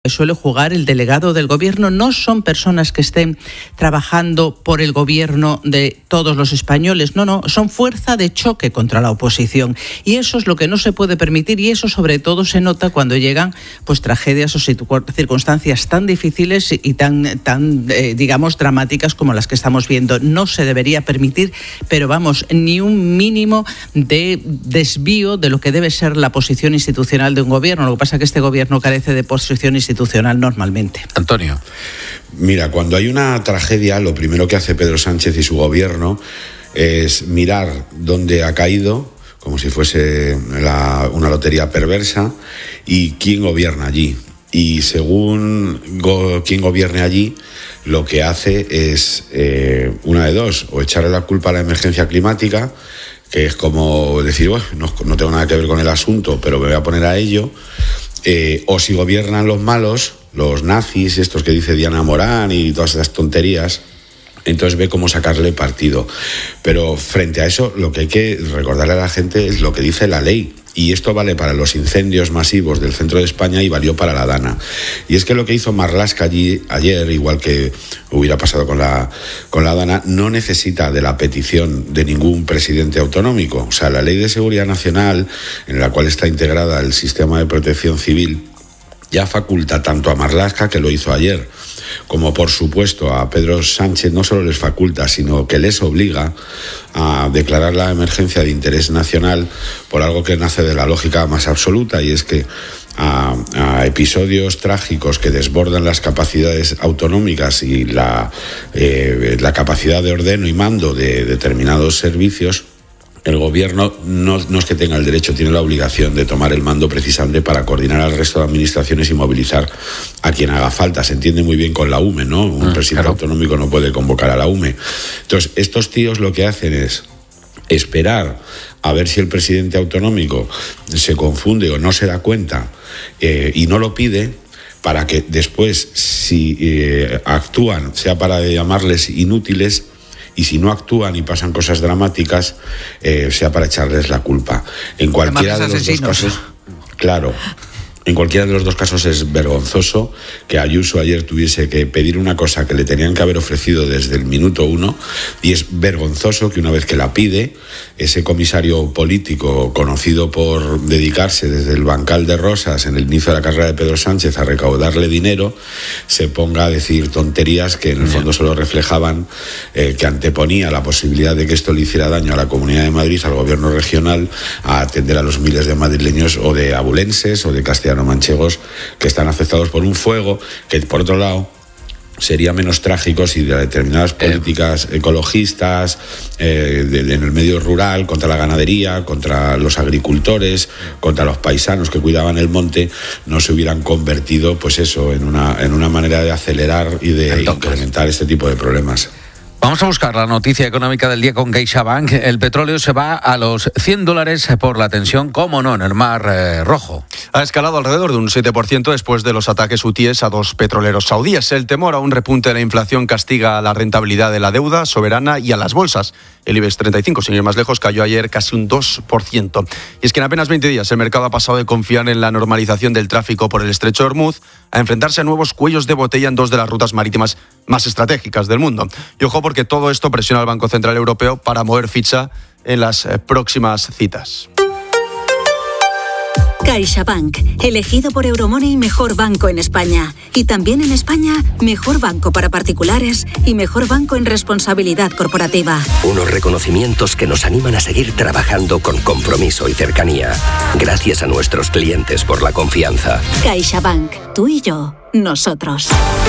Suele jugar el delegado del gobierno. No son personas que estén trabajando por el gobierno de todos los españoles, no, son fuerza de choque contra la oposición. Y eso es lo que no se puede permitir, y eso sobre todo se nota cuando llegan pues tragedias o circunstancias tan difíciles y tan digamos, dramáticas como las que estamos viendo. No se debería permitir, pero vamos, ni un mínimo de desvío de lo que debe ser la posición institucional de un gobierno. Lo que pasa es que este gobierno carece de posición institucional normalmente. Antonio. Mira, cuando hay una tragedia, lo primero que hace Pedro Sánchez y su gobierno es mirar dónde ha caído, como si fuese una lotería perversa, y quién gobierna allí. Y según quién gobierne allí, lo que hace es una de dos: o echarle la culpa a la emergencia climática, que es como decir, bueno, no tengo nada que ver con el asunto, pero me voy a poner a ello. O si gobiernan los malos, los nazis, estos que dice Diana Morán y todas esas tonterías, entonces ve cómo sacarle partido. Pero frente a eso, lo que hay que recordarle a la gente es lo que dice la ley. Y esto vale para los incendios masivos del centro de España y valió para la Dana. Y es que lo que hizo Marlaska allí ayer, igual que hubiera pasado con la Dana, no necesita de la petición de ningún presidente autonómico. O sea, la Ley de Seguridad Nacional, en la cual está integrada el sistema de protección civil, ya faculta tanto a Marlaska, que lo hizo ayer, como por supuesto a Pedro Sánchez. No solo les faculta, sino que les obliga a declarar la emergencia de interés nacional por algo que nace de la lógica más absoluta, y es que a episodios trágicos que desbordan las capacidades autonómicas y la capacidad de ordeno y mando de determinados servicios, el gobierno no es que tenga el derecho, tiene la obligación de tomar el mando precisamente para coordinar al resto de administraciones y movilizar a quien haga falta. Se entiende muy bien con la UME, ¿no? Un presidente autonómico no puede convocar a la UME. Entonces, estos tíos lo que hacen es esperar a ver si el presidente autonómico se confunde o no se da cuenta y no lo pide, para que después, si actúan, sea para llamarles inútiles, y si no actúan y pasan cosas dramáticas, sea para echarles la culpa. En cualquiera de los dos casos, claro, en cualquiera de los dos casos es vergonzoso que Ayuso ayer tuviese que pedir una cosa que le tenían que haber ofrecido desde el minuto 1, y es vergonzoso que una vez que la pide, ese comisario político conocido por dedicarse desde el bancal de Rosas en el inicio de la carrera de Pedro Sánchez a recaudarle dinero, se ponga a decir tonterías que en el fondo solo reflejaban que anteponía la posibilidad de que esto le hiciera daño a la Comunidad de Madrid, al gobierno regional, a atender a los miles de madrileños o de abulenses o de castellano-manchegos que están afectados por un fuego que, por otro lado, sería menos trágico si de determinadas políticas ecologistas en el medio rural, contra la ganadería, contra los agricultores, contra los paisanos que cuidaban el monte, no se hubieran convertido, pues eso, en una manera de acelerar y de incrementar este tipo de problemas. Vamos a buscar la noticia económica del día con CaixaBank. El petróleo se va a los $100 por la tensión, cómo no, en el Mar Rojo. Ha escalado alrededor de un 7% después de los ataques hutíes a dos petroleros saudíes. El temor a un repunte de la inflación castiga a la rentabilidad de la deuda soberana y a las bolsas. El IBEX 35, sin ir más lejos, cayó ayer casi un 2%. Y es que en apenas 20 días el mercado ha pasado de confiar en la normalización del tráfico por el estrecho de Hormuz a enfrentarse a nuevos cuellos de botella en dos de las rutas marítimas más estratégicas del mundo. Y ojo, porque todo esto presiona al Banco Central Europeo para mover ficha en las próximas citas. CaixaBank, elegido por Euromoney mejor banco en España. Y también en España, mejor banco para particulares y mejor banco en responsabilidad corporativa. Unos reconocimientos que nos animan a seguir trabajando con compromiso y cercanía. Gracias a nuestros clientes por la confianza. CaixaBank, tú y yo, nosotros.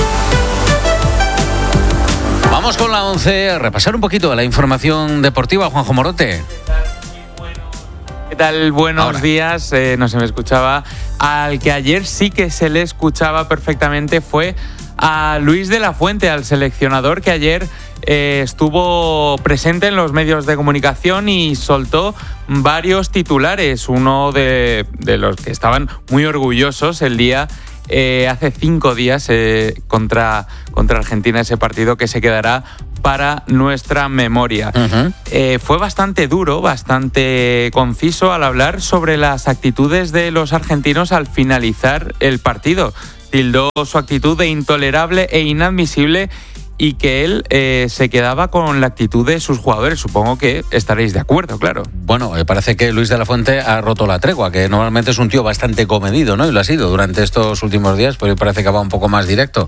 Vamos con la 11, a repasar un poquito de la información deportiva. Juanjo Morote. ¿Qué tal? Buenos días. No se me escuchaba. Al que ayer sí que se le escuchaba perfectamente fue a Luis de la Fuente, al seleccionador que ayer estuvo presente en los medios de comunicación y soltó varios titulares. Uno de los que estaban muy orgullosos el día hace 5 días contra Argentina, ese partido que se quedará para nuestra memoria. Fue bastante duro, bastante conciso al hablar sobre las actitudes de los argentinos al finalizar el partido. tildó su actitud de intolerable e inadmisible y que él se quedaba con la actitud de sus jugadores. Supongo que estaréis de acuerdo, claro. Bueno, parece que Luis de la Fuente ha roto la tregua, que normalmente es un tío bastante comedido, ¿no? Y lo ha sido durante estos últimos días, pero parece que va un poco más directo.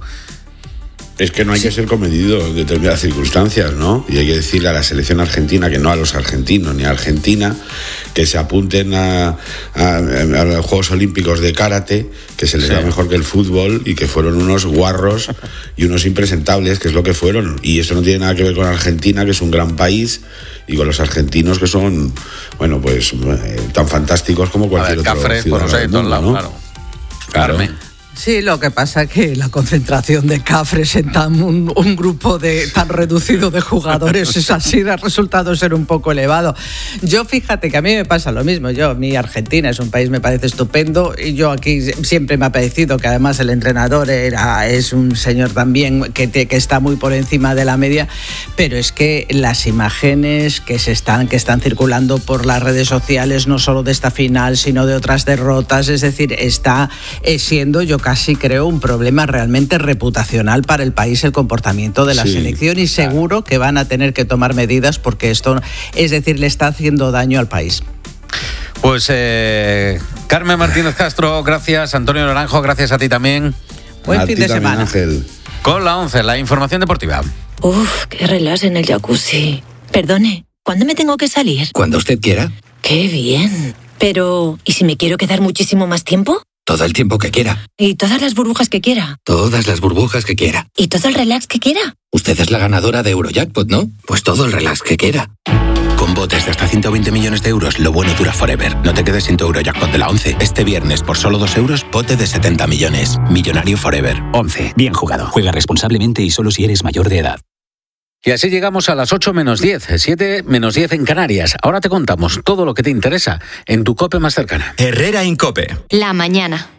Es que no hay que ser comedido en determinadas circunstancias, ¿no? Y hay que decirle a la selección argentina, que no a los argentinos ni a Argentina, que se apunten a los Juegos Olímpicos de karate, que se les da mejor que el fútbol y que fueron unos guarros y unos impresentables, que es lo que fueron. Y esto no tiene nada que ver con Argentina, que es un gran país, y con los argentinos, que son, bueno, pues tan fantásticos como cualquier otro ciudadano del mundo, ¿no? Claro. Sí, lo que pasa es que la concentración de cafres en un grupo tan reducido de jugadores es así, ha resultado ser un poco elevado. Yo, fíjate que a mí me pasa lo mismo. Mi Argentina es un país, me parece estupendo, y yo aquí siempre me ha parecido que además el entrenador es un señor también que está muy por encima de la media, pero es que las imágenes que están circulando por las redes sociales, no solo de esta final, sino de otras derrotas, es decir, está siendo, yo casi creo, un problema realmente reputacional para el país el comportamiento de la selección, y seguro que van a tener que tomar medidas porque esto, es decir, le está haciendo daño al país. Pues Carmen Martínez Castro, gracias. Antonio Naranjo, gracias a ti también. Buen fin de semana. Ángel. Con la 11, la información deportiva. Uf, qué relax en el jacuzzi. Perdone, ¿cuándo me tengo que salir? Cuando usted quiera. Qué bien. Pero, ¿y si me quiero quedar muchísimo más tiempo? Todo el tiempo que quiera. ¿Y todas las burbujas que quiera? Todas las burbujas que quiera. ¿Y todo el relax que quiera? Usted es la ganadora de Eurojackpot, ¿no? Pues todo el relax que quiera. Con botes de hasta 120 millones de euros, lo bueno dura forever. No te quedes sin tu Eurojackpot de la 11. Este viernes, por solo 2 euros, bote de 70 millones. Millonario forever. 11. Bien jugado. Juega responsablemente y solo si eres mayor de edad. Y así llegamos a las 8 menos 10, 7 menos 10 en Canarias. Ahora te contamos todo lo que te interesa en tu COPE más cercana. Herrera Incope. La mañana.